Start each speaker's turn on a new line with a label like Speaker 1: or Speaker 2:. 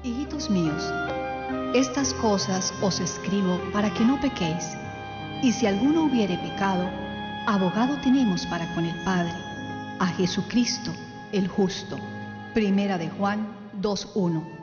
Speaker 1: Hijitos míos, estas cosas os escribo para que no pequéis. Y si alguno hubiere pecado, abogado tenemos para con el Padre, a Jesucristo el justo. Primera de Juan 2:1.